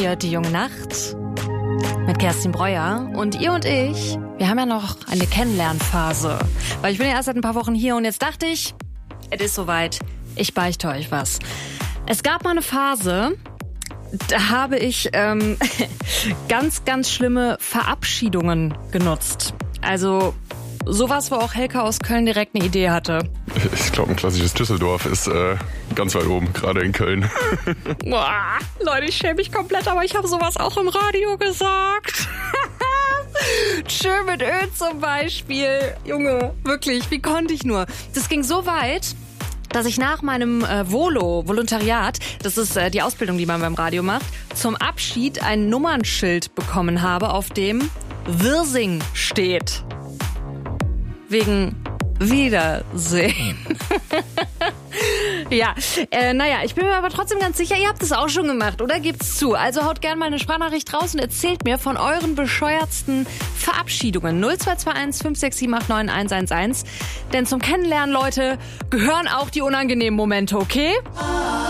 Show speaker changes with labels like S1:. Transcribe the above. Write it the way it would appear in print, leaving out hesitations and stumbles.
S1: hier Die junge Nacht mit Kerstin Breuer. Und ihr und ich, wir haben ja noch eine Kennenlernphase. Weil ich bin ja erst seit ein paar Wochen hier und jetzt dachte ich, es ist soweit, ich beichte euch was. Es gab mal eine Phase, da habe ich ganz, ganz schlimme Verabschiedungen genutzt. Also sowas, wo auch Helka aus Köln direkt eine Idee hatte.
S2: Ich glaube, ein klassisches Düsseldorf ist ganz weit oben, gerade in Köln.
S1: Boah, Leute, ich schäme mich komplett, aber ich habe sowas auch im Radio gesagt. Tschö mit Ö zum Beispiel. Junge, wirklich, wie konnte ich nur? Das ging so weit, dass ich nach meinem Volontariat, das ist die Ausbildung, die man beim Radio macht, zum Abschied ein Nummernschild bekommen habe, auf dem Wirsing steht. Wegen Wiedersehen. Ja, ich bin mir aber trotzdem ganz sicher, ihr habt es auch schon gemacht, oder? Gebt's zu. Also haut gerne mal eine Sprachnachricht raus und erzählt mir von euren bescheuertsten Verabschiedungen. 0221 56789 111. Denn zum Kennenlernen, Leute, gehören auch die unangenehmen Momente, okay?